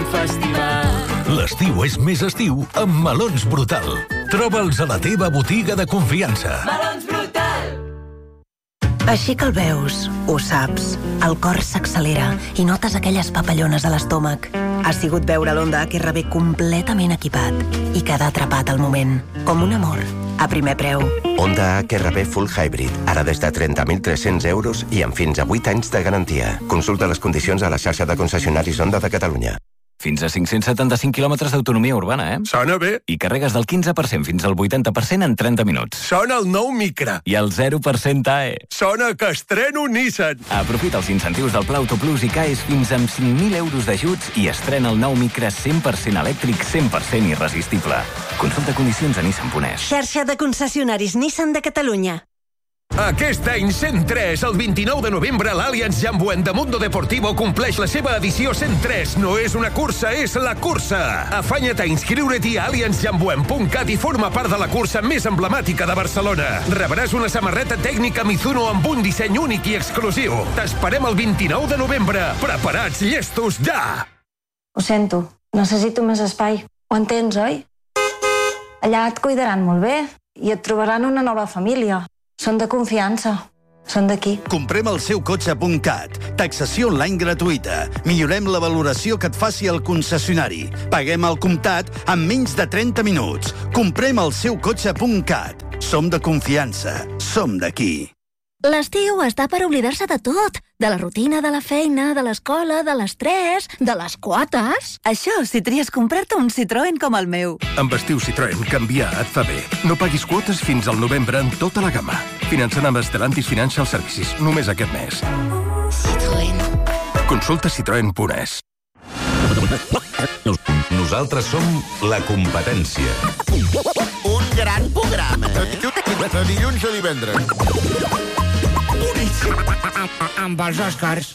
festival. L'estiu és més estiu amb Melons Brutal. Troba'ls a la teva botiga de confiança. Melons Brutal! Així que el veus, ho saps, el cor s'accelera i notes aquelles papallones a l'estómac. Ha sigut veure l'Honda HRV completament equipat i quedar atrapat al moment, com un amor, a primer preu. Honda HRV Full Hybrid, ara des de 30.300 euros i amb fins a 8 anys de garantia. Consulta les condicions a la xarxa de concessionaris Honda de Catalunya. Fins a 575 quilòmetres d'autonomia urbana, Sona bé. I carregues del 15% fins al 80% en 30 minuts. Sona el nou Micra. I el 0% AE. Sona que estreno Nissan. Aprofita els incentius del Pla Auto Plus i caes fins amb 5.000 euros d'ajuts i estrena el nou Micra 100% elèctric, 100% irresistible. Consulta condicions a Nissan.es. Xarxa de concessionaris Nissan de Catalunya. Aquest any 103, el 29 de novembre, l'Allianz Jambuend de Mundo Deportivo compleix la seva edició 103. No és una cursa, és la cursa. Afanya't a inscriure-t'hi a allianzjambuend.cat i forma part de la cursa més emblemàtica de Barcelona. Rebràs una samarreta tècnica Mizuno amb un disseny únic i exclusiu. T'esperem el 29 de novembre. Preparats, llestos, ja! Ho sento, necessito més espai. Ho entens, oi? Allà et cuidaran molt bé i et trobaran una nova família. Són de confiança. Són d'aquí. Comprem el seu cotxe.cat. Taxació online gratuïta. Millorem la valoració que et faci el concessionari. Paguem el comptat en menys de 30 minuts. Comprem el seu cotxe.cat. Som de confiança. Som d'aquí. L'estiu està per oblidar-se de tot. De la rutina, de la feina, de l'escola, de l'estrès, de les quotes. Això si tries comprar-te un Citroën com el meu. Amb estiu Citroën, canviar et fa bé. No paguis quotes fins al novembre en tota la gamma. Finançant amb Stellantis Financial Services. Només aquest mes. Citroën. Consulta citroen.es. Nosaltres som la competència. Un gran programa. De dilluns a divendres. Amb els Oscars.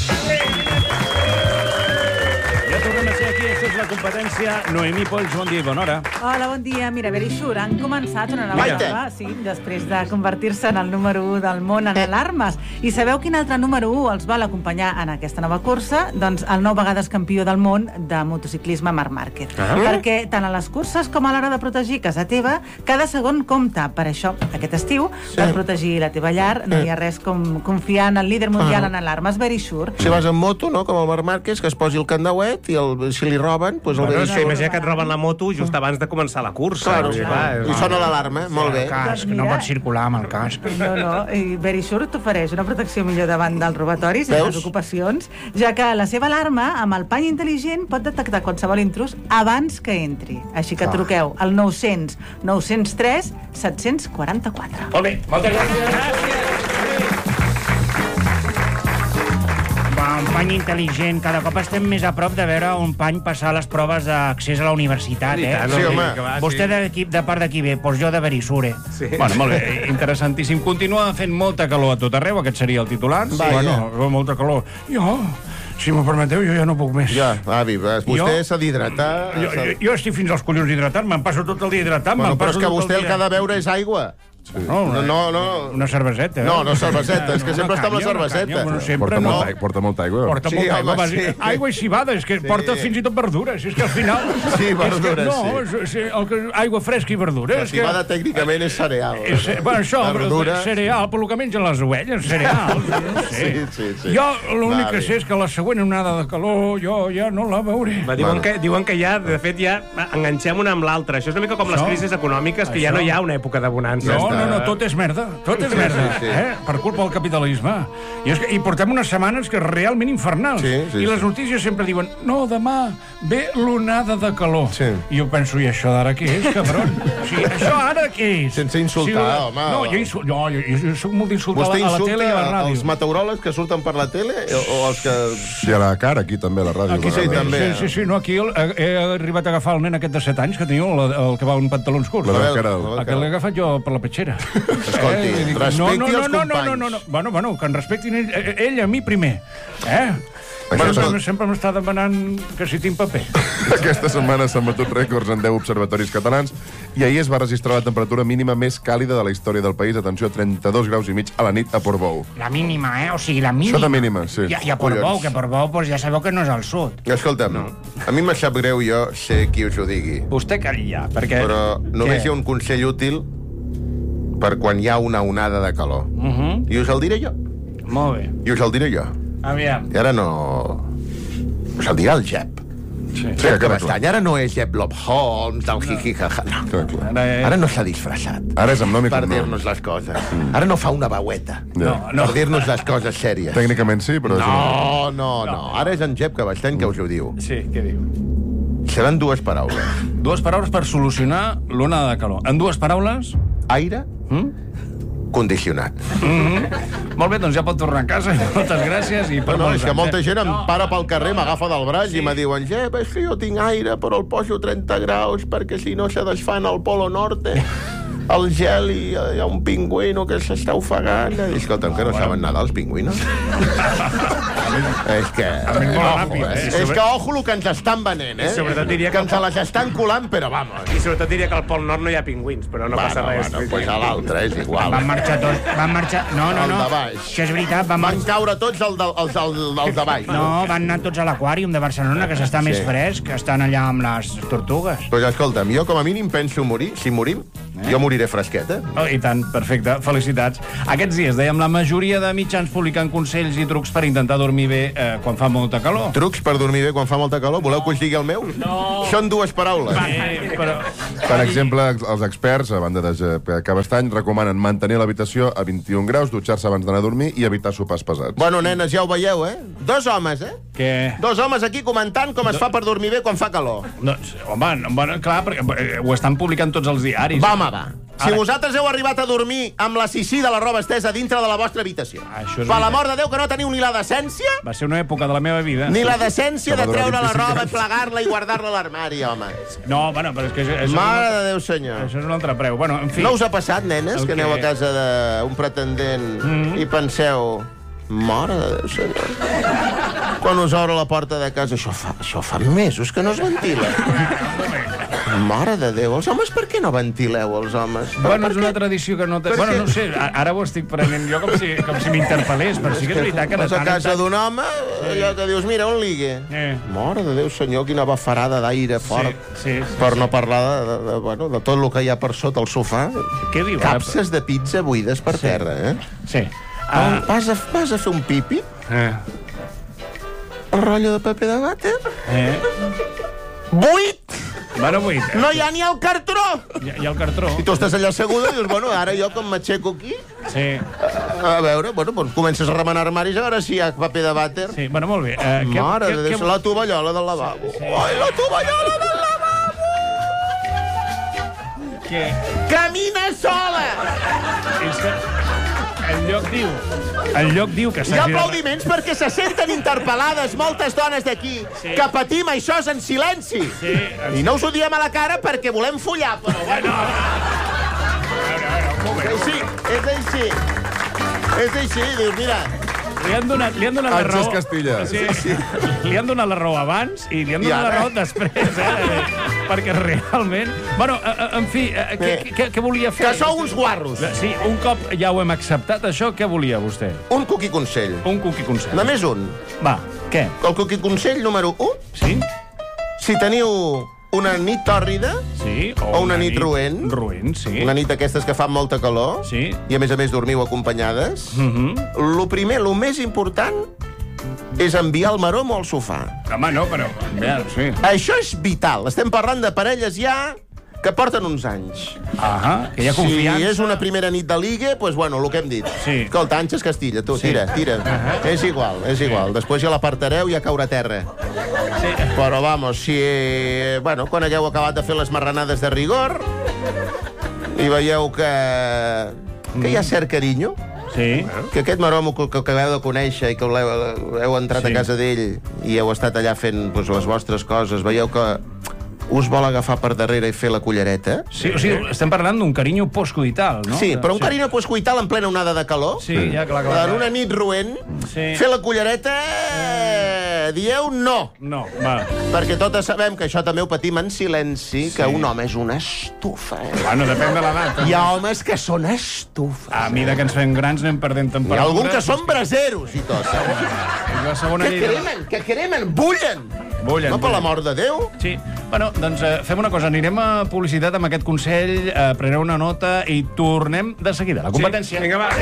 Ja tornem a ser aquí, això és la competència. Noemí Polls, bon dia i bona hora. Hola, bon dia. Mira, Verisure han començat una nova etapa, sí, després de convertir-se en el número 1 del món en alarmes. I sabeu quin altre número 1 els vol acompanyar en aquesta nova cursa? Doncs el 9 vegades campió del món de motociclisme, Marc Márquez. Perquè tant a les curses com a l'hora de protegir casa teva, cada segon compta. Per això, aquest estiu, per protegir la teva llar, no hi ha res com confiar en el líder mundial en alarmes, Verisure. Si vas en moto, no?, com el Marc Márquez, que es posi el candauet i si li roben, doncs el Verisure... Imagina que et roben la moto just abans de començar la cursa. Claro, i sona l'alarma, molt bé. El casc, no pots circular amb el casc. No, i Verisure t'ofereix una protecció millor davant dels robatoris i les ocupacions, ja que la seva alarma, amb el pany intel·ligent, pot detectar qualsevol intrus abans que entri. Així que truqueu al 900 903 744. Molt bé, moltes gràcies. Un pany intel·ligent. Cada cop estem més a prop de veure un pany passar les proves d'accés a la universitat, Sí, home. Vostè de part d'aquí ve, doncs jo de Verisure. Bueno, molt bé, interessantíssim. Continua fent molta calor a tot arreu, aquest seria el titular. Bueno, molta calor. Si m'ho permeteu, jo ja no puc més. Ja, avi, vostè s'ha d'hidratar... Jo estic fins als collons hidratant, me'n passo tot el dia hidratant. Però és que vostè el que ha de beure és aigua. Una cerveseta. No cerveseta, és que sempre està amb la cerveseta. Porta molta aigua. Porta molta aigua. Aigua i cibada, és que porta fins i tot verdures. És que al final... Sí, verdures, aigua fresca i verdures. La cibada tècnicament és cereal. Això, cereal, per lo que mengen les ovelles, cereal. Sí. Jo l'únic que sé és que la següent onada de calor jo ja no la veuré. Diuen que ja, de fet, ja enganxem una amb l'altra. Això és una mica com les crisis econòmiques, que ja no hi ha una època de bonança. No, tot és merda. Tot és merda. Per culpa del capitalisme. I portem unes setmanes que realment infernals. I les notícies sempre diuen no, demà ve l'onada de calor. I jo penso, i això d'ara què és, cabron? Això ara què és? Sense insultar, home. No, jo soc molt d'insultar a la tele i a la ràdio. Els meteoròlegs que surten per la tele o els que... Sí, a la cara, aquí també, a la ràdio. Aquí sí, també. Sí, no, aquí he arribat a agafar el nen aquest de 7 anys que teniu, el que va amb pantalons curts. Aquest l'he agafat jo per la petxera. Escolti, respecti els companys. No. Bueno, que en respectin ell a mi primer. Sempre m'està demanant que si tinc paper. Aquesta setmana s'han batut rècords en 10 observatoris catalans i ahir es va registrar la temperatura mínima més càlida de la història del país. Atenció, 32 graus i mig a la nit a Portbou. La mínima, O sigui, la mínima. Això de mínima, sí. I a Portbou, que Portbou ja sabeu que no és al sud. Escolta'm, a mi me sap greu, jo sé qui us ho digui. Vostè calli ja, perquè... Però només hi ha un consell útil per quan hi ha una onada de calor. I us el diré jo. Molt bé. I us el diré jo. Aviam. I ara no... Us el dirà el Jep. Sí, que Bastany. Ara no és Jep Lop Holmes, del hi-hi-ha-ha. No. Ara no s'ha disfressat. Ara és amb nom i per cognom. dir-nos les coses. Ara no fa una veueta. Per dir-nos les coses sèries. Tècnicament sí, però... No. Ara és en Jep Bastany que us ho diu. Sí, què diu? Seran dues paraules. Dues paraules per solucionar l'onada de calor. En dues paraules? Aire condicionat. Molt bé, doncs ja pot tornar a casa. Moltes gràcies. I per és que molta gent em para pel carrer, m'agafa del braç i me diuen Jep, és que jo tinc aire, però el poso 30 graus perquè si no se desfan al Polo Norte. El gel i hi ha un pingüino que s'està ofegant. I escolta'm, que no saben nedar els pingüinos? És que... És que ojo el que ens estan venent, I sobretot diria que ens les estan colant, però vamos. I sobretot diria que al Pol Nord no hi ha pingüins, però no passa res. Pues a l'altre és igual. Van marxar tots. Van marxar... No. El de baix. Això és veritat. Van caure tots els de baix. No, van anar tots a l'aquàrium de Barcelona, que s'està més fresc, que estan allà amb les tortugues. Pues escolta'm, jo com a mínim penso morir. Si morim, jo moriré fresquet, I tant, perfecte, felicitats. Aquests dies, dèiem, la majoria de mitjans publiquen consells i trucs per intentar dormir bé quan fa molta calor. Trucs per dormir bé quan fa molta calor? Voleu que us digui el meu? No. Són dues paraules. Per exemple, els experts, a banda de Cabestany, recomanen mantenir l'habitació a 21 graus, dutxar-se abans d'anar a dormir i evitar sopars pesats. Bueno, nenes, ja ho veieu, Dos homes, Què? Dos homes aquí comentant com es fa per dormir bé quan fa calor. Doncs, home, clar, perquè ho estan publicant tots els diaris. Va, home, va. Si vosaltres heu arribat a dormir amb la sisí de la roba estesa dintre de la vostra habitació, per l'amor de Déu que no teniu ni la decència... Va ser una època de la meva vida. Ni la decència de treure la roba, plegar-la i guardar-la a l'armari, home. No, bueno, però és que... Mare de Déu, senyor. Això és un altre preu. Bueno, en fi... No us ha passat, nenes, que aneu a casa d'un pretendent i penseu... Mare de Déu, senyor. Quan us obre la porta de casa, això fa mesos que no es ventila. Mare de Déu, els homes per què no ventileu, els homes? Bueno, és una tradició que no... Bueno, no sé, ara ho estic prenent jo com si m'interpel·lés, però sí que és veritat que... Vas a casa d'un home, allò que dius, mira, on ligue? Mare de Déu, senyor, quina bafarada d'aire fort. Per no parlar de tot el que hi ha per sota el sofà. Què diu? Capses de pizza buides per terra, Sí. Vas a fer un pipi? El rotllo de paper de vàter? Buit! Bueno, buit. No hi ha ni el cartró! Hi ha el cartró. I tu estàs allà asseguda i dius, bueno, ara jo com m'aixeco aquí... Sí. A veure, bueno, doncs comences a remenar armaris a veure si hi ha paper de vàter. Sí, bueno, molt bé. Mare de Déu, la tovallola del lavabo. Ai, la tovallola del lavabo! Què? Camina sola! És que... El lloc diu que hi ha aplaudiments perquè se senten interpel·lades moltes dones d'aquí que patim això en silenci. I no us ho diem a la cara perquè volem follar, però bueno. És així. És així, dius, mira... Li han donat la raó... Àngels Castilla. Sí. Li han donat la raó abans i li han donat la raó després, perquè realment... Bueno, en fi, què volia fer? Que sou uns guarros. Sí, un cop ja ho hem acceptat, això, què volia vostè? Un cuqui consell. Un cuqui consell. Només un. Va, què? El cuqui consell número 1. Sí? Si teniu una nit tòrrida o una nit roent. Roent, sí. Una nit d'aquestes que fan molta calor. Sí. I a més dormiu acompanyades. Lo primer, lo més important, és enviar el maromo al sofà. Home, no, però... Sí. Això és vital. Estem parlant de parelles ja que porten uns anys. Que hi ha confiança. Si és una primera nit de ligue, doncs, bueno, el que hem dit. Sí. Escolta, Àngels Castilla, tu, tira. És igual. Després ja l'apartareu i ja caurà a terra. Sí. Però, vamos, si... Bueno, quan hagueu acabat de fer les marranades de rigor i veieu que hi ha cert carinyo, que aquest maromo que acabeu de conèixer i que heu entrat a casa d'ell i heu estat allà fent les vostres coses, veieu que us vol agafar per darrere i fer la cullereta. Sí, o sigui, estem parlant d'un carinyo postcoital, no? Sí, però un carinyo postcoital en plena onada de calor. Sí, ja, clar. En una nit roent, fer la cullereta dieu no. No, va. Perquè totes sabem que això també ho patim en silenci, que un home és una estufa. Bueno, depèn de l'edat. Hi ha homes que són estufes. A mesura que ens fem grans anem perdent Hi ha temperatura. algun que són braseros i tot. La segona llei... Que cremen, bullen. Bullen. No, per l'amor de Déu. Sí. Bueno, doncs fem una cosa. Anirem a publicitat amb aquest consell, preneu una nota i tornem de seguida. La competència. Sí. Vinga, va.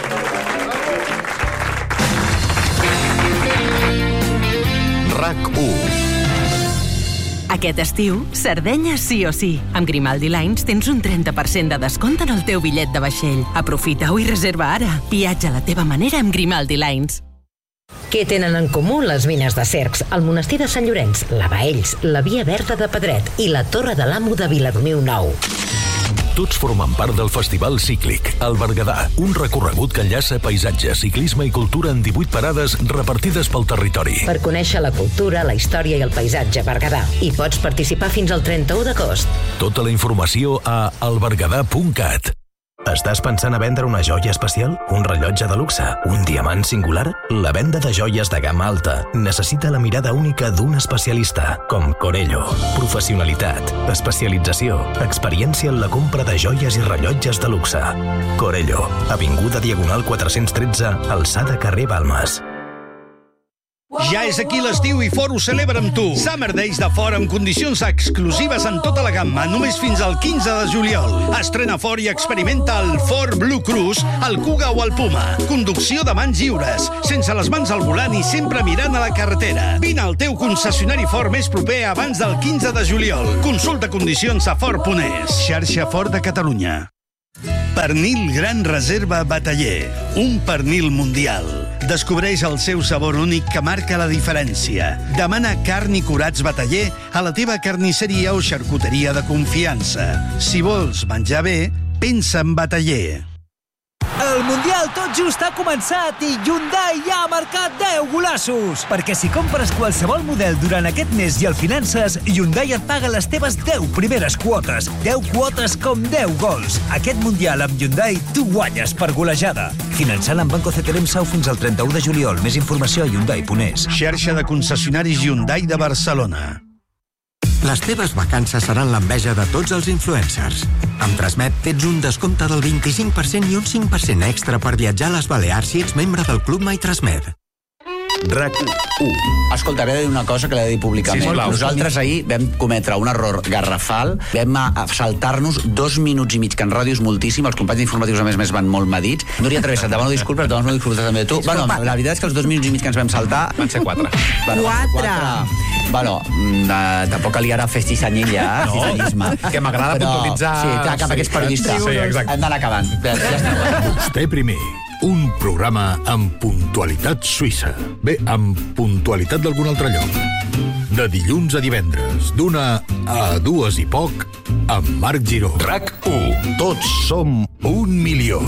RAC1. Aquest estiu, Sardenya sí o sí. Amb Grimaldi Lines tens un 30% de descompte en el teu bitllet de vaixell. Aprofita-ho i reserva ara. Viatja a la teva manera amb Grimaldi Lines. Què tenen en comú les mines de Cercs, el monestir de Sant Llorenç, la Baells, la Via Verda de Pedret i la Torre de l'Amo de Viladomiu Nou? Tots formen part del Festival Cíclic, el Berguedà, un recorregut que enllaça paisatge, ciclisme i cultura en 18 parades repartides pel territori. Per conèixer la cultura, la història i el paisatge berguedà. I pots participar fins al 31 d'agost. Tota la informació a alberguedà.cat. Estàs pensant a vendre una joia especial? Un rellotge de luxe? Un diamant singular? La venda de joies de gamma alta necessita la mirada única d'un especialista, com Corello. Professionalitat, especialització, experiència en la compra de joies i rellotges de luxe. Corello, avinguda Diagonal 413, alçada carrer Balmes. Ja és aquí l'estiu i Ford ho celebra amb tu. Summer Days de Ford amb condicions exclusives en tota la gamma, només fins al 15 de juliol. Estrena Ford i experimenta el Ford Blue Cruise, el Kuga o el Puma. Conducció de mans lliures, sense les mans al volant i sempre mirant a la carretera. Vine al teu concessionari Ford més proper abans del 15 de juliol. Consulta condicions a Ford.es. Xarxa Ford de Catalunya. Pernil Gran Reserva Bataller, un pernil mundial. Descobreix el seu sabor únic que marca la diferència. Demana carn i curats Bataller a la teva carnisseria o xarcuteria de confiança. Si vols menjar bé, pensa en Bataller. El Mundial tot just ha començat i Hyundai ja ha marcat 10 golassos. Perquè si compres qualsevol model durant aquest mes i el finances, Hyundai et paga les teves 10 primeres quotes. 10 quotes com 10 gols. Aquest Mundial amb Hyundai tu guanyes per golejada. Finançant amb Banco CTLM Sau fins al 31 de juliol. Més informació a Hyundai.es. Xarxa de concessionaris Hyundai de Barcelona. Les teves vacances seran l'enveja de tots els influencers. Amb Transmet tens un descompte del 25% i un 5% extra per viatjar a les Balears si ets membre del Club MyTransmed. RAC1. Escolta, he de dir una cosa que l'he de dir públicament. Sí, nosaltres ahir vam cometre un error garrafal, vam saltar-nos 2 minuts i mig, que en ràdio és moltíssim, els companys informatius a més van molt medits. Núria Travessa, et demano disculpes, demano disculpes també a tu. Bueno, la veritat és que els 2 minuts i mig que ens vam saltar van ser 4. 4. Bueno, tampoc li ara fes cisanilla, cisanisme. Que m'agrada puntualitzar. Sí, cap a aquests periodistes. Sí, exacte. Hem d'anar acabant. Vostè primer. Un programa amb puntualitat suïssa. Bé, amb puntualitat d'algun altre lloc. De dilluns a divendres, d'1 a 2 i poc, amb Marc Giró. RAC1. Tots som 1 milió.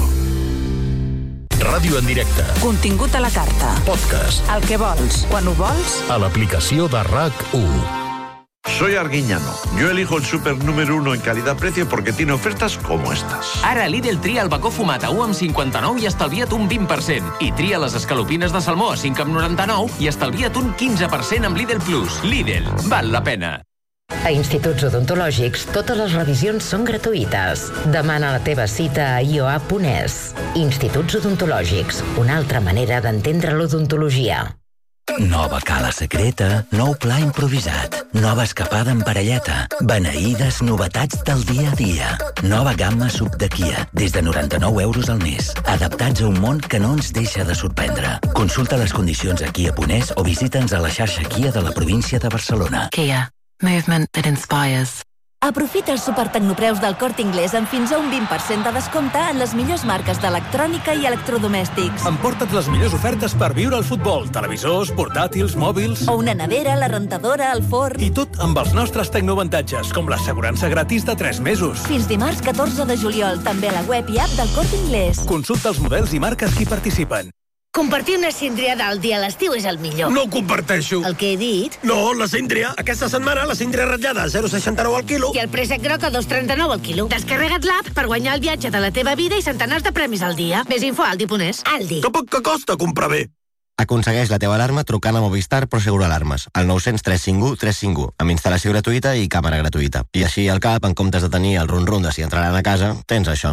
Ràdio en directe. Contingut a la carta. Podcast. El que vols, quan ho vols. A l'aplicació de RAC1. Soy Arguiñano. Yo elijo el súper número 1 en calidad-precio porque tiene ofertas como estas. Ara Lidl tria el bacó fumat a 1,59 i estalvia't un 20%. I tria les escalopines de salmó a 5,99 i estalvia't un 15% amb Lidl Plus. Lidl, val la pena. A Instituts Odontològics, totes les revisions són gratuïtes. Demana la teva cita a ioa.es. Instituts Odontològics, una altra manera d'entendre l'odontologia. Nova cala secreta, nou pla improvisat, nova escapada en parelleta, beneïdes novetats del dia a dia. Nova gamma sub de Kia, des de 99 euros al mes, adaptats a un món que no ens deixa de sorprendre. Consulta les condicions a Kia.es o visita'ns a la xarxa Kia de la província de Barcelona. Kia. Movement that inspires. Aprofita els supertecnopreus del Corte Inglés amb fins a un 20% de descompte en les millors marques d'electrònica i electrodomèstics. Emporta't les millors ofertes per viure al futbol. Televisors, portàtils, mòbils... O una nevera, la rentadora, el forn... I tot amb els nostres tecnoavantatges, com l'assegurança gratis de 3 mesos. Fins dimarts 14 de juliol, també a la web i app del Corte Inglés. Consulta els models i marques que hi participen. Compartir una síndria d'Aldi a l'estiu és el millor. No ho comparteixo. El que he dit? No, la síndria. Aquesta setmana la síndria ratllada a 0,69 al quilo. I el préssec groc a 2,39 al quilo. Descarrega't l'app per guanyar el viatge de la teva vida i centenars de premis al dia. Més info a Aldi.es. Aldi. Que poc que costa comprar bé. Aconsegueix la teva alarma trucant a Movistar Prosegur Alarmes, al 900 351 351, amb instal·lació gratuïta i càmera gratuïta. I així al cap, en comptes de tenir el rum-rum de si entraran a casa, tens això.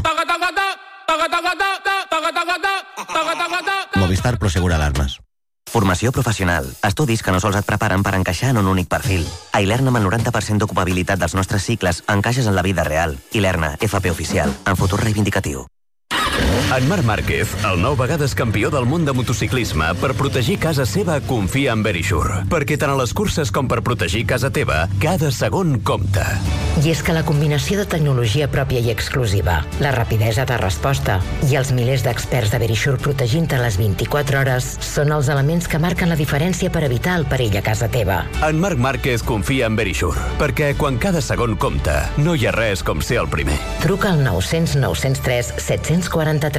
Movistar Prosegur Alarmes. Formació professional. Estudis que no sols et preparen per encaixar en un únic perfil. A Ilerna, amb el 90% d'ocupabilitat dels nostres cicles, encaixes en la vida real. Ilerna, FP Oficial, en futur reivindicatiu. En Marc Márquez, el 9 vegades campió del món de motociclisme, per protegir casa seva confia en Verisure. Perquè tant a les curses com per protegir casa teva, cada segon compta. I és que la combinació de tecnologia pròpia i exclusiva, la rapidesa de resposta i els milers d'experts de Verisure protegint-te les 24 hores són els elements que marquen la diferència per evitar el perill a casa teva. En Marc Márquez confia en Verisure, perquè quan cada segon compta, no hi ha res com ser el primer. Truca al 900 903 743.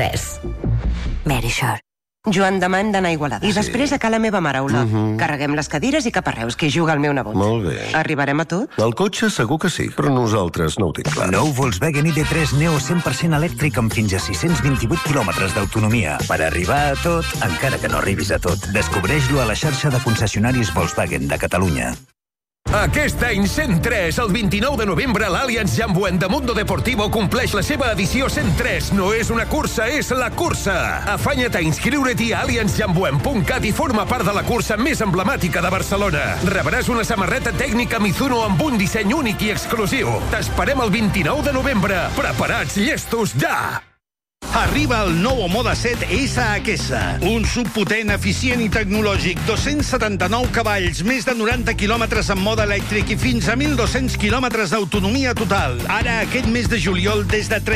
Verisure. Joan, demà hem d'anar a Igualada. I després a la meva mare, Olot. Carreguem les cadires i cap a Reus, que hi juga el meu nebot. Molt bé. Arribarem a tot? El cotxe segur que sí, però nosaltres no ho tinc clar. Nou Volkswagen ID3 Neo 100% elèctric amb fins a 628 quilòmetres d'autonomia. Per arribar a tot, encara que no arribis a tot, descobreix-lo a la xarxa de concessionaris Volkswagen de Catalunya. Aquest any 103, el 29 de novembre, l'Allianz Jambuent de Mundo Deportivo compleix la seva edició 103. No és una cursa, és la cursa. Afanya't a inscriure-t'hi a allianzjambuent.cat i forma part de la cursa més emblemàtica de Barcelona. Rebràs una samarreta tècnica Mizuno amb un disseny únic i exclusiu. T'esperem el 29 de novembre. Preparats, llestos, ja! Arriba el nou Omoda 7 SHS, un subpotent, eficient i tecnològic, 279 cavalls, més de 90 quilòmetres en mode elèctric i fins a 1.200 quilòmetres d'autonomia total. Ara, aquest mes de juliol, des de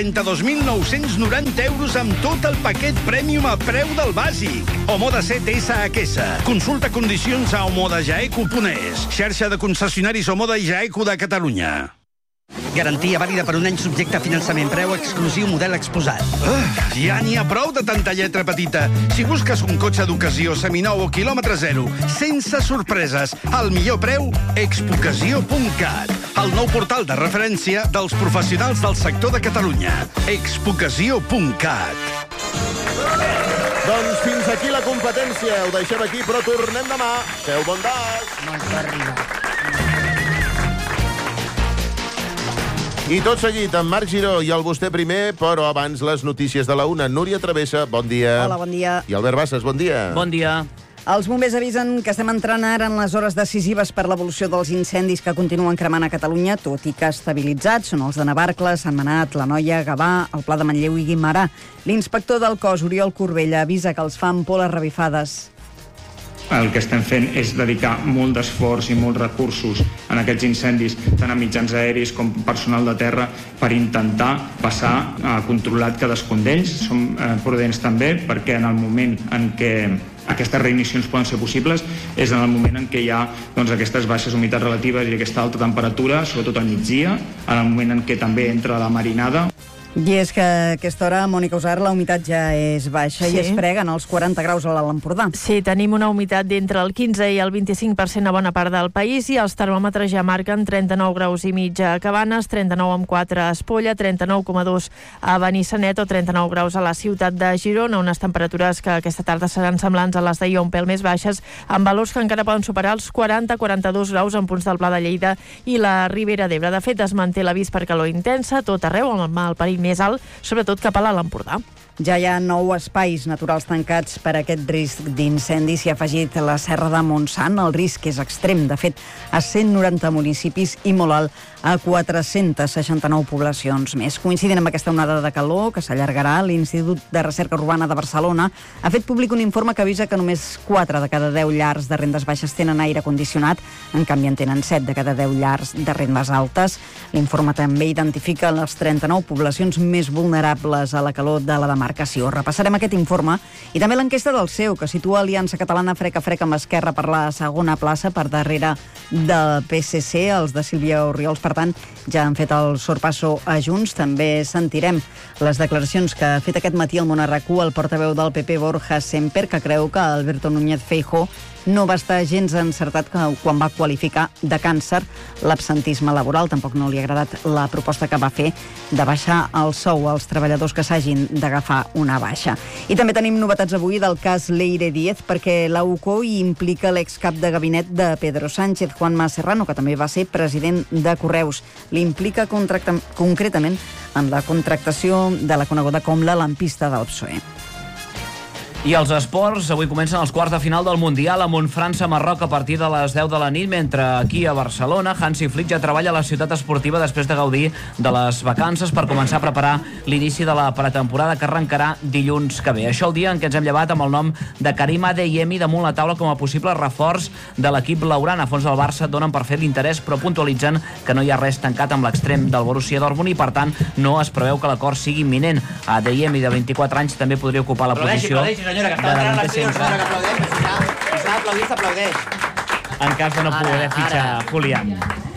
32.990 euros amb tot el paquet Premium al preu del bàsic. Omoda 7 SHS. Consulta condicions a omodajaeco.es, xarxa de concessionaris Omoda i Jaeco de Catalunya. Garantia vàlida per un any subjecte a finançament. Preu exclusiu, model exposat. Ja n'hi ha prou de tanta lletra petita. Si busques un cotxe d'ocasió seminou o quilòmetre zero, sense sorpreses, al millor preu, expocasió.cat. El nou portal de referència dels professionals del sector de Catalunya. expocasió.cat. Doncs fins aquí la competència. Ho deixem aquí, però tornem demà. Feu bon das. I tot seguit, amb Marc Giró i el Vostè primer, però abans les notícies de la una. Núria Travessa, bon dia. Hola, bon dia. I Albert Bassas, bon dia. Bon dia. Els bombers avisen que estem entrant ara en les hores decisives per l'evolució dels incendis que continuen cremant a Catalunya, tot i que estabilitzats són els de Navarcles, Sant Manat, La Noia, Gavà, el Pla de Manlleu i Guimerà. L'inspector del cos, Oriol Corbella, avisa que els fan por les revifades. El que estem fent és dedicar molt d'esforç i molts recursos en aquests incendis, tant a mitjans aeris com personal de terra, per intentar passar controlat cadascun d'ells. Som prudents també perquè en el moment en què aquestes reignicions poden ser possibles és en el moment en què hi ha aquestes baixes humitats relatives i aquesta alta temperatura, sobretot al migdia, en el moment en què també entra la marinada. I és que a aquesta hora, Mònica Usar, la humitat ja és baixa i es preguen els 40 graus a l'Alt Empordà. Sí, tenim una humitat d'entre el 15 i el 25% a bona part del país i els termòmetres ja marquen 39 graus i mig a Cabanes, 39,4 a Espolla, 39,2 a Benissanet o 39 graus a la ciutat de Girona, unes temperatures que aquesta tarda seran semblants a les d'ahir, un pèl més baixes, amb valors que encara poden superar els 40-42 graus en punts del Pla de Lleida i la Ribera d'Ebre. De fet, es manté l'avís per calor intensa tot arreu, amb el perill més alt, sobretot cap a l'Alt Empordà. Ja hi ha 9 espais naturals tancats per aquest risc d'incendi. S'hi ha afegit la Serra de Montsant. El risc és extrem, de fet, a 190 municipis i molt alt a 469 poblacions més. Coincidint amb aquesta onada de calor que s'allargarà, l'Institut de Recerca Urbana de Barcelona ha fet públic un informe que avisa que només 4 de cada 10 llars de rendes baixes tenen aire condicionat, en canvi en tenen 7 de cada 10 llars de rendes altes. L'informe també identifica les 39 poblacions més vulnerables a la calor de la demarcació. Repassarem aquest informe i també l'enquesta del CEU, que situa Aliança Catalana frec a frec amb Esquerra per la segona plaça, per darrere del PSC. Els de Sílvia Orriols, per tant, ja han fet el sorpasso a Junts. També sentirem les declaracions que ha fet aquest matí al Món a RAC1 el portaveu del PP, Borja Semper, que creu que Alberto Núñez Feijóo no va estar gens encertat quan va qualificar de càncer l'absentisme laboral. Tampoc no li ha agradat la proposta que va fer de baixar el sou als treballadors que s'hagin d'agafar una baixa. I també tenim novetats avui del cas Leire Díez, perquè la UCO hi implica l'excap de gabinet de Pedro Sánchez, Juanma Serrano, que també va ser president de Correus. L'implica concretament en la contractació de la coneguda com la lampista del PSOE. I els esports, avui comencen els quarts de final del Mundial amb un França-Marroc a partir de les 10 de la nit, mentre aquí a Barcelona Hansi Flick ja treballa a la ciutat esportiva després de gaudir de les vacances per començar a preparar l'inici de la pretemporada que arrencarà dilluns que ve. Això el dia en què ens hem llevat amb el nom de Karim Adeyemi damunt la taula com a possible reforç de l'equip blaugrana. A fons del Barça donen per fet l'interès, però puntualitzen que no hi ha res tancat amb l'extrem del Borussia Dortmund i, per tant, no es preveu que l'acord sigui imminent. Adeyemi, de 24 anys, també podria ocupar la posició senyora, que està entrant l'acció, senyora, que aplaudeix, si s'ha d'aplaudir, s'aplaudeix. En cas de no poder fitxar Julián.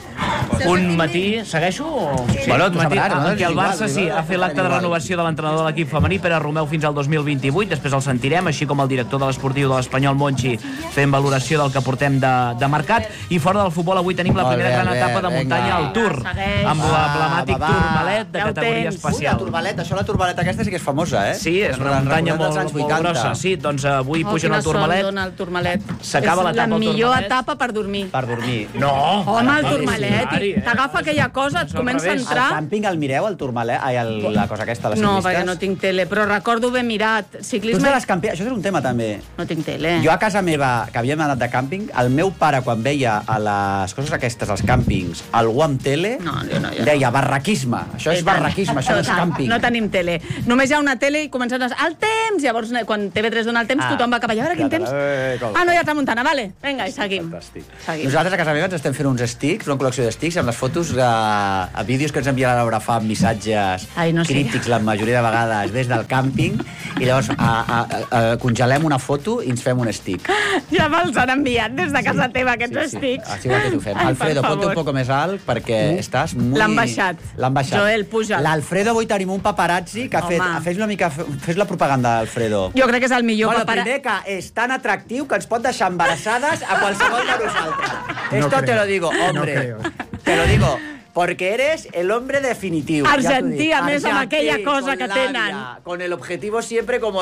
Un matí, segueixo? Sí. Bueno, un matí en què el Barça ha fet l'acte de renovació de l'entrenador de l'equip femení, Pere Romeu, fins al 2028. Després el sentirem, així com el director de l'esportiu de l'Espanyol, Monchi, fent valoració del que portem de mercat. I fora del futbol, avui tenim la primera gran etapa de muntanya al Tour, amb l'emblemàtic Tourmalet de categoria especial. La Tourmalet, això la Tourmalet aquesta sí que és famosa, eh? Sí, és una muntanya molt grossa. Sí, doncs avui pugen al Tourmalet. S'acaba l'etapa al Tourmalet. És la millor etapa per dormir. Per dormir. No! Home, el Tourmalet. T'agafa aquella cosa, et comença a entrar... El càmping el mireu, el Tourmalet? La cosa aquesta, les No, ciclistes? perquè no tinc tele, però recordo ben mirat. Ciclisme... Això és un tema, també. No tinc tele. Jo a casa meva, que havíem anat de càmping, el meu pare, quan veia a les coses aquestes, als càmpings, algú amb tele, deia barraquisme. Això és barraquisme, això no és càmping. No tenim tele. Només hi ha una tele i comencen a... El temps! Llavors, quan TV3 dona el temps, tothom va cap allà. A veure quin temps. Ah, no hi ha tramuntana. Vale, vinga, i seguim. Nosaltres a casa meva ens estem fent uns sticks, una col·lecció de sticks, amb les fotos a vídeos que ens envia la Laura fa amb missatges crítics la majoria de vegades des del càmping, i llavors congelem una foto i ens fem un stick. Ja me'ls han enviat des de casa teva, aquests sticks. Així que ho fem. Alfredo, ponte un poco més alt perquè estàs muy... L'han baixat. Joel, puja. L'Alfredo avui tenim un paparazzi que ha fet... Fes la propaganda, Alfredo. Jo crec que és el millor paparazzi. Primer que és tan atractiu que ens pot deixar embarassades a qualsevol de nosaltres. Esto te lo digo, hombre. Te lo digo. Porque eres el hombre definitivo. Argentí, a més, amb aquella cosa que tenen. Con el objetivo siempre como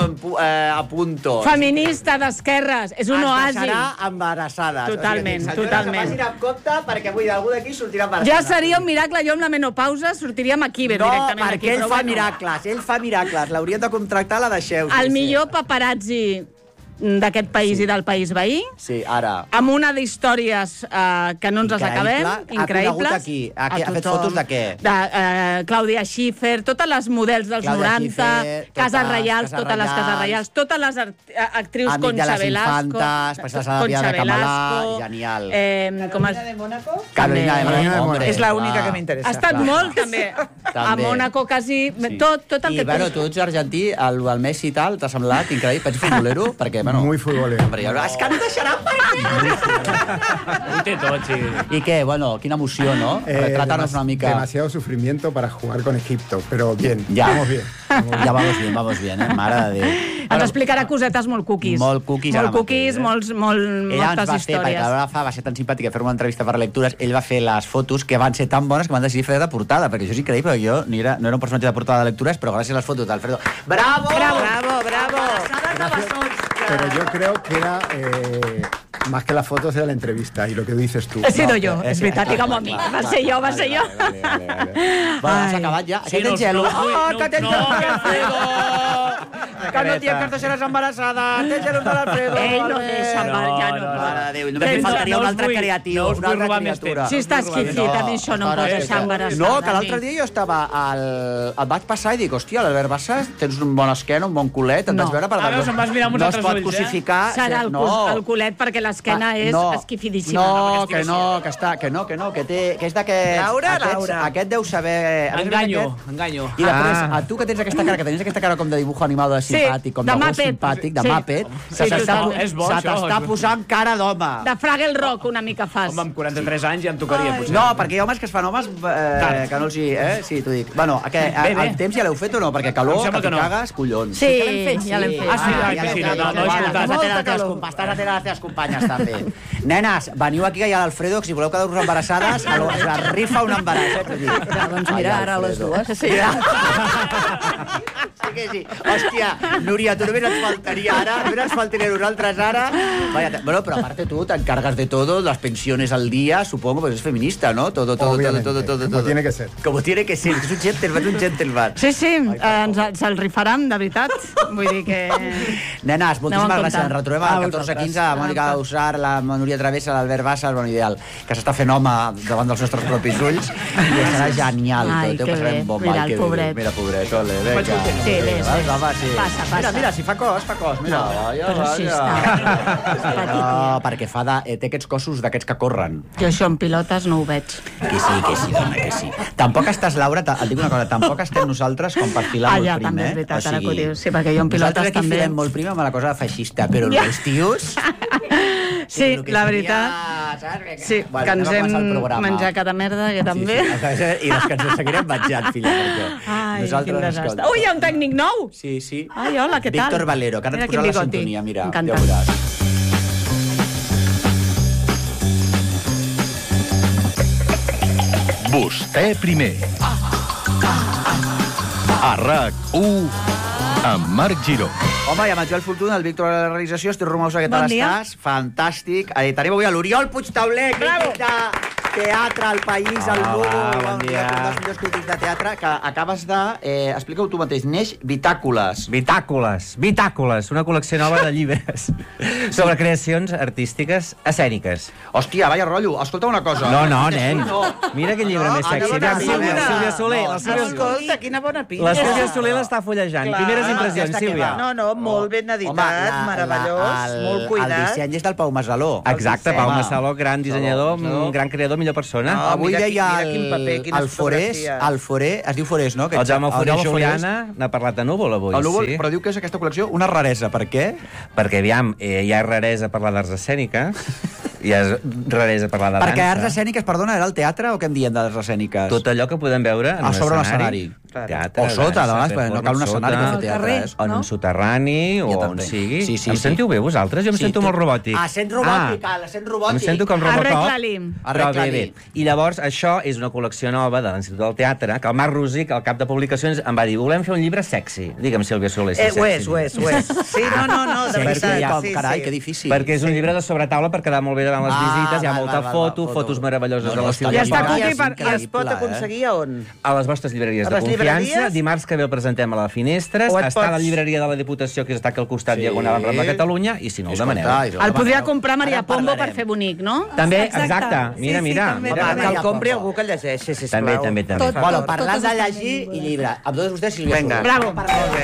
a punto. Feminista d'esquerres, és un oasi. Ens deixarà embarassades. Totalment, totalment. totalment. Que facin amb compte perquè avui d'algú d'aquí sortirà embarassada. Ja seria un miracle, jo amb la menopausa sortiríem aquí directament. No, perquè ell fa miracles, L'hauríem de contractar, la deixeu. El millor paparazzi d'aquest país i del país veí. Sí, ara. Amb una d'històries que no ens les acabem. Increïbles. Ha fet fotos de què? De Clàudia Schiffer, totes les models dels 90, Cases Reials, totes les Cases Reials, totes les actrius Concha Velasco. Concha Velasco. Genial. Carolina de Mónaco. És l'única que m'interessa. Ha estat molt, també. A Mónaco, quasi... Tot el que... I, bueno, tu ets argentí, el Messi i tal, t'ha semblat increïble. Penso futbolero, perquè, Muy futbolero. És que no deixarà Ho té tot, sí. I què? Bueno, quina emoció, ¿no? Retrátanos una mica. Demasiado sufrimiento para jugar con Egipto, pero bien, vamos bien. Ja vamos bien, mare de Déu. Ens explicarà cosetes molt cookies. Molt cookies. Moltes històries. Perquè la Laura va ser tan simpàtica fer una entrevista per lectures, ell va fer les fotos que van ser tan bones que van decidir fer de portada, perquè això és increïble, jo no era un personatge de portada de lectures, però gràcies a les fotos d'Alfredo. ¡Bravo! Pero yo creo que era más que las fotos era la entrevista y lo que dices tú. He sido jo, és veritat, digue'm a mi. Va ser jo. Has acabat ja? Que tens gel? Que tens gel! Que no tienes que deixar embarassada. Tens gel de l'Alfredo. Ell no deixa embarassada. Només faltaria un altre creatiu, una altra criatura. Si estàs quifit, a mi això no em pot deixar embarassada. No, que l'altre dia jo estava et vaig passar i dic, hòstia, l'Albert Bassas, tens un bon esquena, un bon culet, et vaig veure per veure. Em vas mirar amb uns altres ulls, cosificar. Serà el culet perquè l'esquena és esquifidíssima. No, que és de que... Laura. Aquest deu saber... Enganyo. I després, a tu que tens aquesta cara, que tenies aquesta cara com de dibujo animado de simpàtic, com de gos simpàtic, de Muppet, se t'està posant cara d'home. De Fraggle Rock, una mica fas. Home, amb 43 anys ja em tocaria, potser. No, perquè hi ha homes que es fan homes que no els hi... Sí, t'ho dic. Bueno, el temps ja l'heu fet o no? Perquè calor, que t'hi cagues, collons. Sí, ja l'hem fet. Ah, sí, no estàs a les teves companyes, també. Nenes, veniu aquí, que hi ha l'Alfredo, que si voleu quedar-vos embarassades, es rifa un embaràs. Doncs mira, ara les dues. Sí que sí. Hòstia, Núria, tu només ens faltaria ara, només ens faltaria nosaltres ara. Bueno, però aparte tu t'encargas de todo, las pensiones al día, supongo, pues es feminista, ¿no? Todo. Como tiene que ser. Como tiene que ser, és un gentleman. Sí, se'l rifaran, de veritat. Vull dir que... Nenes, moltíssimes gràcies. Ens retrobem al 14:15, la Mònica Usar, la Núria Travessa, l'Albert Bassa, bueno, ideal, que s'està fent home davant dels nostres propis ulls, i serà genial. Ai, que bé. Mira, el pobret. Mira, pobret, ole, vinga. Sí, bé. Passa. Mira, si fa cos. Mira, però sí està. No, perquè té aquests cossos d'aquests que corren. Jo això en pilotes no ho veig. Que sí, dona, que sí. Tampoc estàs, Laura, et dic una cosa, tampoc estem nosaltres com per filar molt prim, ja, també és veritat, ara que ho dius. Sí, perquè jo en pilotes també... Nosaltres aquí filem molt prim amb la cosa feixista, però els tios... Sí, la veritat. Sí, que ens hem menjat cada merda, que també. I les que ens seguirem menjant, filla. Ai, quin desastre. Ui, hi ha un tècnic nou! Sí. Ai, hola, què tal? Víctor Valero, que ara et posarà la sintonia, mira, ja veuràs. Vostè primer. A RAC1 amb Marc Giró. Home, i amb el Joel Fortuna, el Víctor de la realització, estic Romosa, què tal estàs? Fantàstic. Tenim avui a l'Oriol Puigtauler, crític de teatre al País, al Lugo, un dels millors crítics de teatre, que acabes de... Explica-ho tu mateix, neix Bitàcoles, una col·lecció nova de llibres sobre creacions artístiques escèniques. Hòstia, vaya rotllo. Escolta una cosa. No, nen. Mira quin llibre més sexy. Sílvia Soler. Escolta, quina bona pinta. La Sílvia Soler l'està fullejant. Primeres impressions, Sílvia. No, molt ben editat, meravellós, molt cuidat. El disseny és del Pau Masaló. Exacte, Pau Masaló, gran dissenyador, gran creador, millor persona. Avui deia el Forés, es diu Forés, no? El Jaume Forés Juliana n'ha parlat de Núvol avui, sí. Però diu que és aquesta col·lecció una raresa. Per què? Perquè, aviam, hi ha raresa parlar d'arts escèniques, hi ha raresa parlar de dansa. Perquè arts escèniques, perdona, era el teatre o què en diem d'arts escèniques? Tot allò que podem veure en un sobre l'escenari. Teatre, o sota, no cal un escenari per fer teatre. O en un soterrani, o on sigui. Em sentiu bé, vosaltres? Jo em sento molt robòtic. Sent robòtic. Em sento com Robocop. Arregla-li. I llavors, això és una col·lecció nova de l'Institut del Teatre, que el Marc Rosic, el cap de publicacions, em va dir, volem fer un llibre sexy. Digue'm, Sílvia Soler, si sexy. Ho és. Sí, no, de veritat. Carai, que difícil. Perquè és un llibre de sobretaula per quedar molt bé davant les visites, hi ha molta fotos meravelloses de la Sílvia. I es pot aconseguir a on? A les vostres llibreries de confiança. Dimarts que ve el presentem a la Finestres. Està a la llibreria de la Diputació, que està aquí al costat diagonal al Ramon de Catalunya, i si no el demaneu. El podria comprar Maria Pombo per fer bonic, no? També, exacte. Mira. Que el compri algú que el llegeixi, sisplau. També. Bueno, parlant de llegir i llibre. Amb tots vostès, Sílvia Soler. Bravo.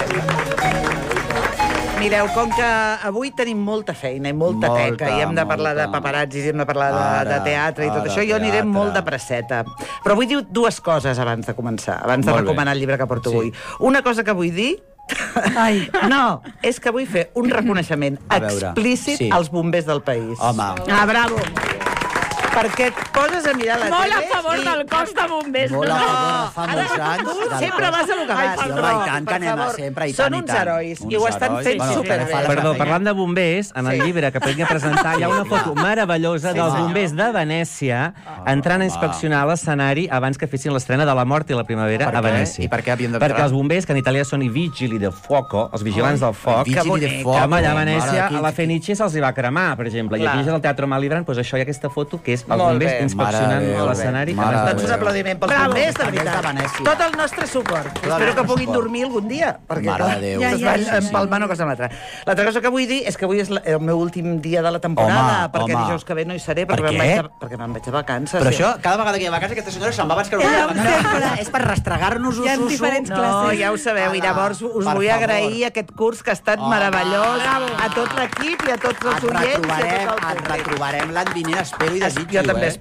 Mireu, com que avui tenim molta feina i molta teca, i hem de parlar de paparazzis, i hem de parlar de teatre i tot això, jo aniré molt de presseta. Però vull dir dues coses abans de començar, abans de recomanar el llibre que porto avui. Una cosa que vull dir... No, és que vull fer un reconeixement explícit als bombers del país. Home. Bravo. Perquè et poses a mirar la tele... Molt a favor del cos de bombers. Molt a favor, fa molts anys. Tu sempre vas a lo que vas. I tant que anem sempre, i tant. Són uns herois, i ho estan fent superbé. Perdó, parlant de bombers, en el llibre que vinc a presentar hi ha una foto meravellosa dels bombers de Venècia entrant a inspeccionar l'escenari abans que fessin l'estrena de La mort i la primavera a Venècia. I per què havien d'entrar? Perquè els bombers, que en italià són i vigili del fuoco, els vigilants del foc, que allà a Venècia a la Fenice se'ls va cremar, per exemple. I aquí és el Teatre Malibran, doncs això hi ha aquesta foto que és els bombers inspeccionant l'escenari. Doncs un aplaudiment pels bombers, de veritat. Tot el nostre suport. Espero que puguin dormir algun dia, perquè es van empalmant una cosa amb l'altra. L'altra cosa que vull dir és que avui és el meu últim dia de la temporada, perquè dijous que ve no hi seré, perquè me'n vaig a vacances. Però això, cada vegada que hi ha vacances, aquesta senyora se'n va abans que no. És per restregar-nos-ho. Hi ha diferents classes. No, ja ho sabeu, i llavors us vull agrair aquest curs que ha estat meravellós a tot l'equip i a tots els oients. Et retrobarem l'any vinent, espero i desitjo. Jo també espero.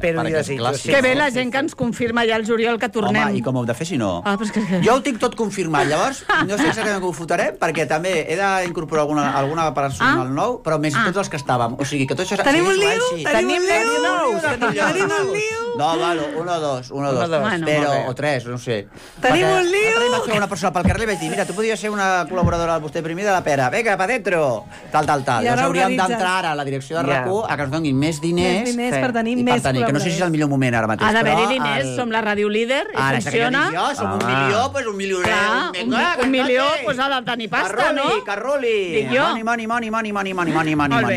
espero i desitjo. Que bé la gent que ens confirma ja el juliol que tornem. Home, i com ho hem de fer si no? Ah, però és que... Jo ho tinc tot confirmat, llavors no sé exactament com ho fotrem, perquè també he d'incorporar alguna persona al nou, però més tots els que estàvem. O sigui, que tot això... Tenim un lío? Tenim un lío? No, vale, uno o dos. Però, o tres, no sé. Tenim un lío? L'altre dia vaig trobar una persona pel carrer i vaig dir, mira, tu podries ser una col·laboradora del vostè primer de la Pera. Vinga, pa dentro. Tal. Llavors hauríem d'entrar ara a la direcció de RAC1 a que ens donin més diners per tenir més que no sé si és el millor moment ara mateix. Ha d'haver-hi diners, som la ràdio líder i funciona. Ara, som un milió, doncs un milió. Un milió, doncs ha de tenir pasta, no? Que roli. Money.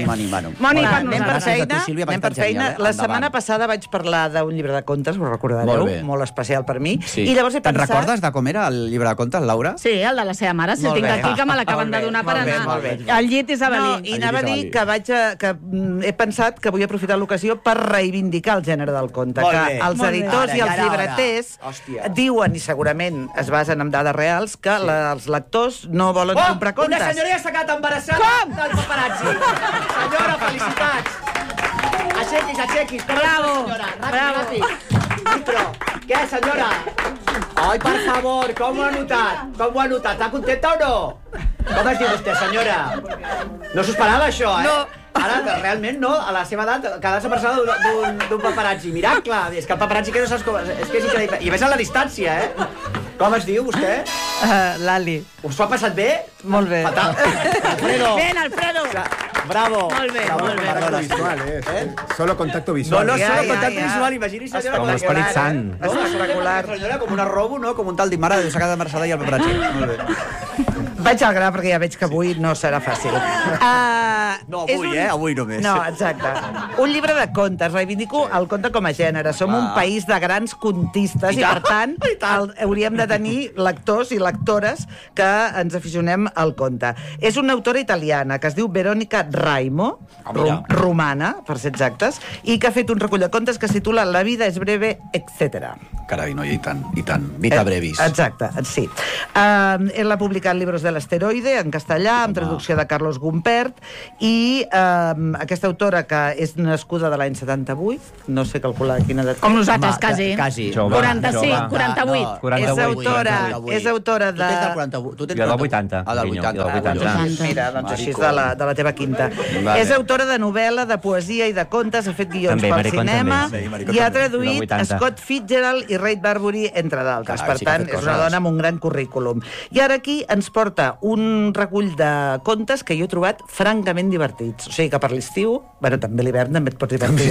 Anem per feina. La setmana passada vaig parlar d'un llibre de contes, ho recordareu, molt especial per mi. I llavors he pensat... Te'n recordes de com era el llibre de contes, Laura? Sí, el de la seva mare, si el tinc aquí, que me l'acaben de donar per anar. El llit és Avelí. I anava a dir que he pensat que vull aprofitar l'ocasió per reivindicar el gènere del conte, que els editors i els llibreters diuen, i segurament es basen en dades reals, que els lectors no volen comprar contes. Una senyora s'ha quedat embarassada del paparazzi. Senyora, felicitats. Aixequis. Bravo. Micro. Què, senyora? Ai, per favor, com ho ha notat? Està contenta o no? Com es diu vostè, senyora? No s'ho esperava, això, eh? No. Ara, realment, no, a la seva edat, quedar-se embarassada d'un paparazzi. Miracle! És que el paparazzi que no saps com... És que és increïble. I a més a la distància, eh? Com es diu, vostè? L'Ali. Us ho ha passat bé? Molt bé. Fatal. Alfredo! Bravo. Molt bé. Contacto visual, Solo contacto visual. No, solo contacto visual, imagini's, senyora. Com l'Esperit Sant. Espectacular. Senyora, com una robo, no? Com un tal dit, mare, s'ha quedat embarassada i el paparazzi. Molt bé. Vaig al gra perquè ja veig que avui no serà fàcil. No, avui, avui només. No, exacte. Un llibre de contes. Reivindico el conte com a gènere. Som un país de grans contistes i, per tant, hauríem de tenir lectors i lectores que ens aficionem al conte. És una autora italiana que es diu Veronica Raimo, romana, per ser exactes, i que ha fet un recull de contes que es titula La vida és breve, etc. Carai, no, i tant. Vita brevis. Exacte, sí. Ell ha publicat Libros de l'asteroide, en castellà, amb traducció de Carlos Gumpert, i aquesta autora, que és nascuda de l'any 78, no sé calcular quina edat... Com nosaltres, quasi. 45, 48. És autora de... Tu tens del 80. Del 80. Mira, doncs així és de la teva quinta. És autora de novel·la, de poesia i de contes, ha fet guions pel cinema, i ha traduït Scott Fitzgerald i Ray Bradbury, entre d'altres. Per tant, és una dona amb un gran currículum. I ara aquí ens porta un recull de contes que jo he trobat francament divertits. O sigui que per l'estiu, bueno, també l'hivern també et pots divertir.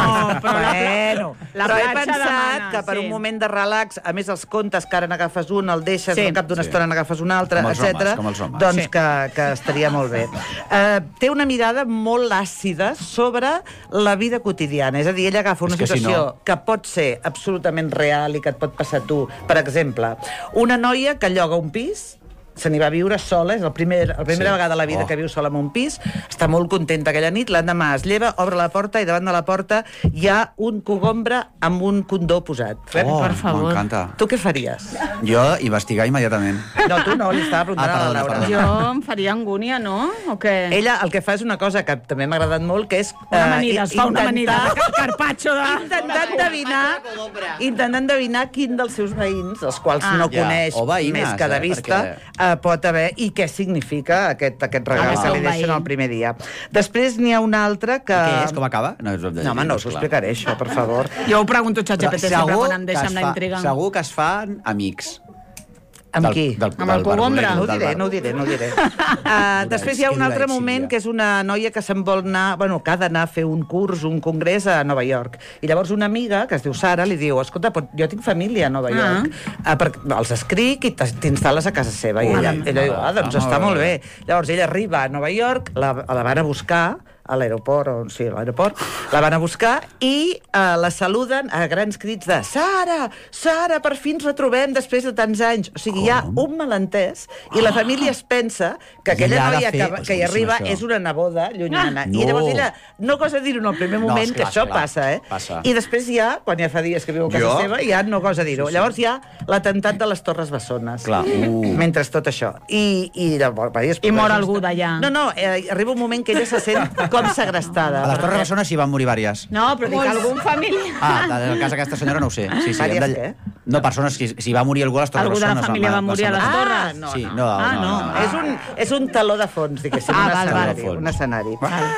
Però he pensat que per un moment de relax, a més els contes que ara n'agafes un, el deixes, al cap d'una estona n'agafes un altre, etc. Doncs que estaria molt bé. Té una mirada molt àcida sobre la vida quotidiana. És a dir, ella agafa una situació que pot ser absolutament real i que et pot passar a tu. Per exemple, una noia que lloga un pis, se n'hi va a viure sola, és la primera vegada a la vida que viu sola en un pis, està molt contenta aquella nit, l'endemà es lleva, obre la porta i davant de la porta hi ha un cogombre amb un condó posat. Per favor. M'encanta. Tu què faries? Jo investigar immediatament. No, tu no, li estava preguntant a la Laura. Jo em faria angúnia, no? O què? Ella el que fa és una cosa que també m'ha agradat molt, que és... Una amanida, es fa una amanida de carpaccio de... Intentant endevinar quin dels seus veïns, els quals no coneix més que de vista, pot haver, i què significa aquest regal que li deixen el primer dia. Després n'hi ha un altre que... Què és? Com acaba? No, home, no us ho explicaré, això, per favor. Jo ho pregunto a ChatGPT sempre quan em deixa amb la intriga. Segur que es fan amics. Amb qui? Amb el cogombre? No ho diré. Després hi ha un altre moment, que és una noia que se'n vol anar, bueno, que ha d'anar a fer un curs, un congrés a Nova York. I llavors una amiga, que es diu Sara, li diu, escolta, jo tinc família a Nova York, els escric i t'instal·les a casa seva. I ella diu, doncs està molt bé. Llavors ella arriba a Nova York, la van a buscar a l'aeroport, la van a buscar i la saluden a grans crits de Sara, per fi ens retrobem després de tants anys. O sigui, hi ha un malentès i la família es pensa que aquella noia que hi arriba és una neboda llunyana. I llavors ella no gosa dir-ho en el primer moment, que això passa, I després ja, quan ja fa dies que viu a casa seva, ja no gosa dir-ho. Llavors hi ha l'atemptat de les Torres Bessones. Mentre tot això. I mor algú d'allà. No, arriba un moment que ella se sent com com segrestada. A les Torres Bessones s'hi van morir vàries. No, però dic algun familiar. Del cas d'aquesta senyora no ho sé. Sí, Vàries què? No, persones, si va morir algú a les Torres Algú de Bessones... la família va morir a les Torres? No, Sí, no. És un taló de fons, diguéssim, un escenari.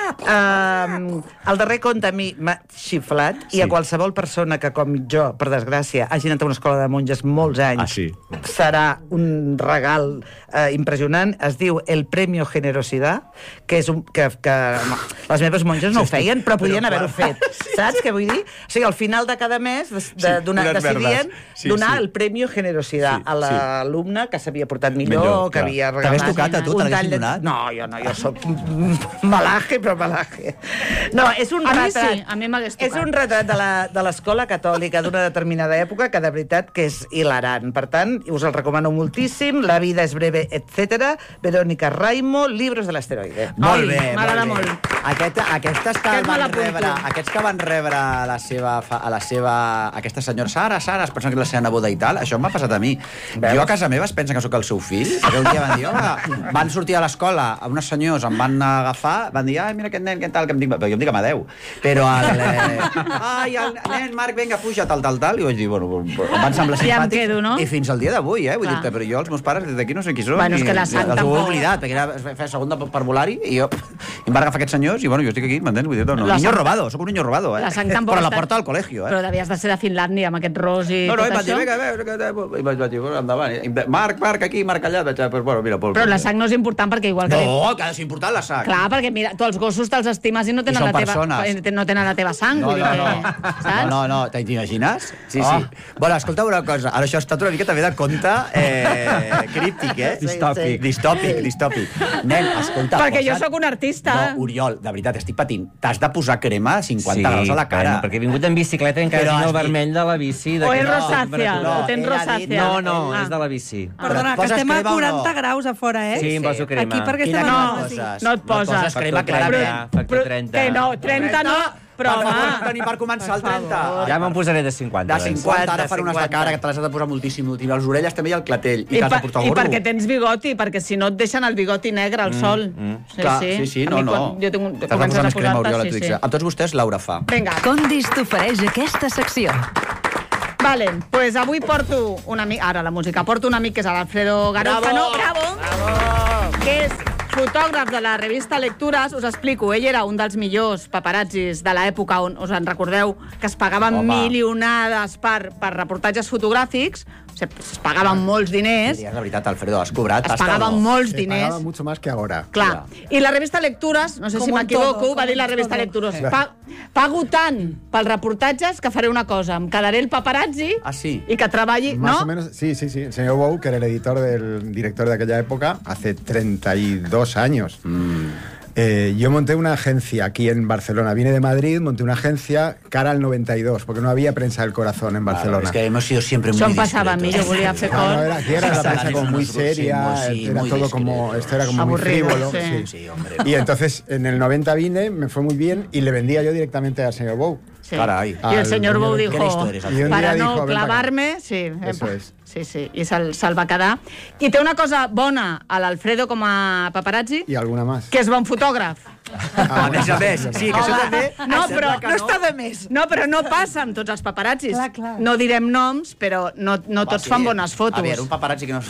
El darrer conte a mi m'ha xiflat, i a qualsevol persona que, com jo, per desgràcia, hagi anat a una escola de monges molts anys, serà un regal impressionant. Es diu El Premio Generosidad, que és que les meves monges no ho feien, però podien haver-ho fet. Saps què vull dir? O sigui, al final de cada mes decidien donar el Premio Generosidad a l'alumne que s'havia portat millor, que havia regalat... T'havies tocat a tu? Te l'haguessin donat? No, jo soc malaje, però malaje. No, és un retrat... A mi sí, a mi m'hagués tocat. És un retrat de l'escola catòlica d'una determinada època que de veritat que és hilarant. Per tant, us el recomano moltíssim. La vida és breve, etc. Verónica Raimo, Libros de l'asteroide. Molt bé, m'agrada molt. Aquests que van rebre a la seva... Aquesta senyora Sara, es pensa que és la seva neboda i tal. Això m'ha passat a mi. Jo a casa meva es pensa que sóc el seu fill. Un dia van dir, van sortir a l'escola, uns senyors em van agafar, van dir, ai, mira aquest nen, què tal, que em dic... Jo em dic Amadeu. Però ai, el nen, Marc, vinga, puja, tal. I vaig dir, bueno, em van semblar simpàtics. Ja em quedo, no? I fins al dia d'avui, vull dir-te, però jo, els meus pares, des d'aquí no sé qui són. Bueno, és que la sang tampoc. Els ho he tampoc. oblidat, perquè era fer segunda parvulari, i jo em van agafar aquests senyors, i bueno, jo estic aquí, m'entens? Vull dir-te, niño robado, soc un niño robado, La sang tampoc però la està- porta al col·legio, Però devies de ser de Finlàndia, amb aquest ros i No, tot i vaig dir, això. vinga, i vaig dir, endavant. Marc aquí, Marc allà, pues bueno, mira, Però la sang no és important perquè igual que... No, que ha de ser important la sang. Clar, perquè mira, tu els gossos te'ls estimes i no tenen, I són la teva, persones. no tenen la teva sang. No, vull dir no, que- saps? no, t'imagines? Sí. Bueno, escolta una cosa, ara això ha estat una mica també de conte críptic, Distòpic. Nen, escolta... Perquè jo sóc un artista. No, Oriol, de veritat, estic patint. T'has de posar crema a 50 graus a la cara. Bueno, perquè he vingut en bicicleta i encara tinc el vermell de la bici. O és rosàcia, o tens rosàcia. No, és de la bici. Perdona, que estem a 40 graus a fora, eh? Sí, em poso crema. Aquí perquè estem a... No et poses. crema clara. Factor 30. Que no, 30 no, però home... Per començar el 30. Ja me'n posaré de 50. De 50, ara fan unes de cara que te les has de posar moltíssim. Les orelles també i el clatell. I t'has de portar el gorro. I perquè tens bigoti, perquè si no et deixen el bigoti negre al sol. Sí, A mi no. quan jo T'has de posar més crema, Oriol, t'ho dic. A tots vostès, Laura fa. Vinga. Condis t'ofereix aquesta secció. Vale, pues avui porto un amic... Ara la música. Porto un amic que és l'Alfredo Garófano. Bravo! Que és fotògraf de la revista Lectures. Us explico, ell era un dels millors paparazzis de l'època on, us en recordeu, que es pagaven milionades per reportatges fotogràfics. Es pagaven molts diners. Sí, és la veritat, Alfredo, has cobrat Es pagaven molts diners. Se pagaba mucho más que ahora. Clar. I la revista Lectures, no sé si m'equivoco, va dir la revista Lectures, pago tant pels reportatges que faré una cosa, em quedaré el paparazzi i que treballi... Más no? o menos, sí. El señor Bou, que era el director de aquella época, hace 32 años. Yo monté una agencia aquí en Barcelona. Vine de Madrid, monté una agencia cara al 92, porque no había prensa del corazón en Barcelona. Es que hemos sido siempre muy Això em passava a mi, jo volia fer cor. No, aquí era la prensa como muy seria, era todo como, esto era como muy frívolo. Sí, hombre. Y entonces en el 90 vine, me fue muy bien y le vendía yo directamente al señor Bou. Sí. Caray. Y el señor Bou dijo, para no clavar-me, sí, Eso es. Sí, i se'l va quedar. I té una cosa bona a l'Alfredo com a paparazzi, Y alguna más. que és bon fotògraf. A més, sí, que això també... No, però no està de més. No, però no passa amb tots els paparazzis. Clar. No direm noms, però no tots fan bones fotos. A ver, un paparazzi que no...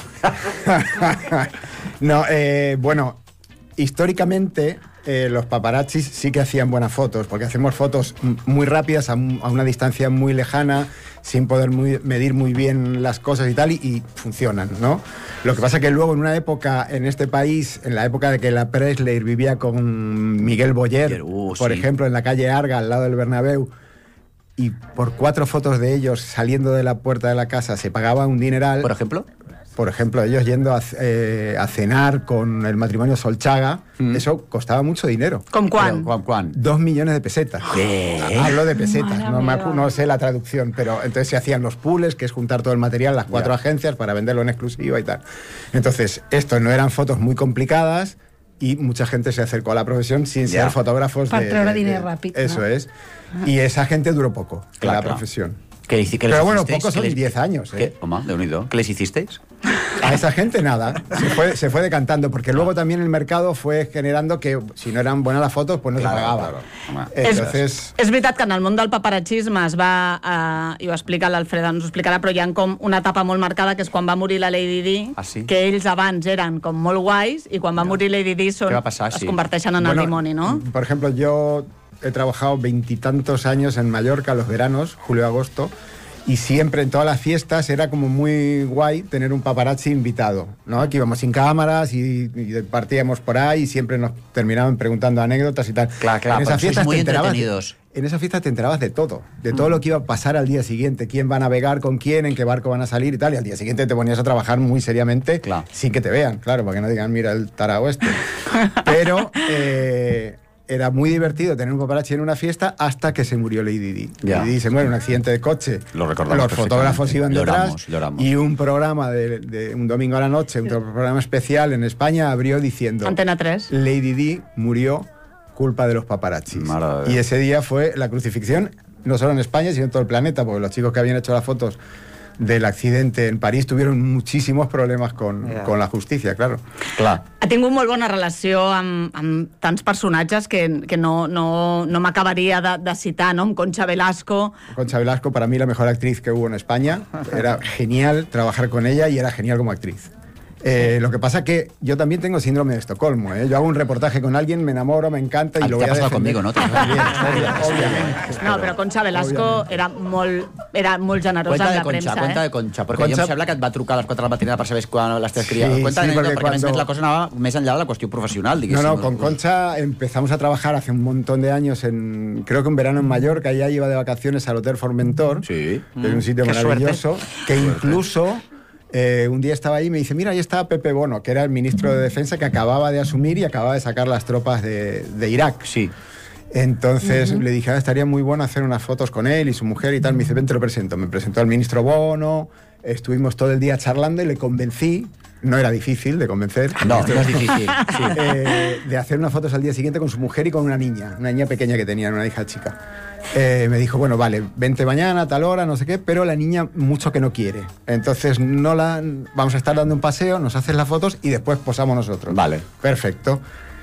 No, bueno, históricamente los paparazzis sí que hacían buenas fotos, porque hacemos fotos muy rápidas a una distancia muy lejana, sin poder medir muy bien las cosas y tal, y funcionan, ¿no? Lo que pasa que luego en una época, en este país, en la época de que la Presley vivía con Miguel Boyer, por ejemplo, en la calle Arga, al lado del Bernabéu, y por 4 fotos de ellos saliendo de la puerta de la casa se pagaba un dineral. ¿Por ejemplo? Por ejemplo, ellos yendo a cenar con el matrimonio Solchaga, eso costaba mucho dinero. ¿Con cuán? 2 millones de pesetas. Hablo de pesetas, no sé la traducción, pero entonces se hacían los pools, que es juntar todo el material, las 4 agencias para venderlo en exclusiva y tal. Entonces, esto no eran fotos muy complicadas y mucha gente se acercó a la profesión sin ser fotógrafos Per treure diner ràpid. Eso es. Y esa gente duró poco en la profesión. Pero bueno, pocos son 10 años. Home, Déu-n'hi-do. ¿Qué les hicisteis? A esa gente nada, se fue decantando, porque luego también el mercado fue generando que si no eran buenas las fotos, pues no se pagaba. Entonces... És veritat que en el món del paparazzisme es va, i ho explica l'Alfred, ens ho explicarà, però hi ha com una etapa molt marcada, que és quan va morir la Lady Di, que ells abans eren com molt guais, i quan va morir Lady Di es converteixen en el dimoni, ¿no? Por ejemplo, yo he trabajado 20 y tantos años en Mallorca, los veranos, julio-agosto, y siempre en todas las fiestas era como muy guay tener un paparazzi invitado, ¿no? Que íbamos sin cámaras y partíamos por ahí y siempre nos terminaban preguntando anécdotas y tal. Claro, en esas fiestas muy entretenidos. En esas fiestas te enterabas de todo lo que iba a pasar al día siguiente, quién va a navegar con quién, en qué barco van a salir y tal, y al día siguiente te ponías a trabajar muy seriamente, sin que te vean, claro, para que no digan, mira el tarao este. Pero... era muy divertido tener un paparazzi en una fiesta hasta que se murió Lady Di. Lady Di se muere en un accidente de coche. Los fotógrafos iban detrás. Lloramos. Y un programa de un domingo a la noche, un programa especial en España, abrió diciendo... Antena 3. Lady Di murió culpa de los paparazzis. Y ese día fue la crucifixión, no solo en España, sino en todo el planeta, porque los chicos que habían hecho las fotos del accidente en París tuvieron muchísimos problemes con la justícia, claro. Ha tingut molt bona relació amb tants personatges que no m'acabaria de citar, ¿no? Amb Concha Velasco. Concha Velasco, para mí la mejor actriz que hubo en España. Era genial trabajar con ella y era genial como actriz. Lo que pasa que yo también tengo síndrome de Estocolmo, ¿eh? Yo hago un reportaje con alguien, me enamoro, me encanta y lo voy a defender. Conmigo, ¿no? Obviamente. No, però Concha Velasco era molt generosa amb la premsa. Cuenta de Concha, perquè jo em sembla que et va trucar a les 4 de la matinada per saber quan les teves criades. Cuenta de Concha, perquè més la cosa anava més enllà de la qüestió professional, diguéssim. No, con Concha empezamos a trabajar hace un montón de años creo que un verano en Mallorca, ella iba de vacaciones al Hotel Formentor, que es un sitio maravilloso, que incluso... un día estaba ahí y me dice, mira, ahí está Pepe Bono, que era el ministro de Defensa que acababa de asumir y acababa de sacar las tropas de Irak. Entonces le dije, estaría muy bueno hacer unas fotos con él y su mujer y tal. Me dice, ven, te lo presento. Me presentó al ministro Bono, estuvimos todo el día charlando y le convencí, no era difícil de convencer. No es difícil. De hacer unas fotos al día siguiente con su mujer y con una niña pequeña que tenía, una hija chica. Me dijo, bueno, vale, vente mañana a tal hora, no sé qué, pero la niña mucho que no quiere. Entonces vamos a estar dando un paseo, nos haces las fotos y después posamos nosotros. Vale. Perfecto.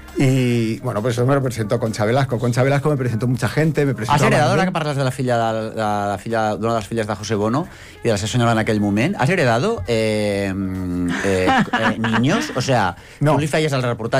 Y bueno, pues eso me lo presentó Concha Velasco. Concha Velasco me presentó mucha gente, me presentó... Has heredat, ara que parles de la filla d'una de les filles de José Bono i de la seva senyora en aquell moment, has heredado niños? O sea, tu li feies el reportatge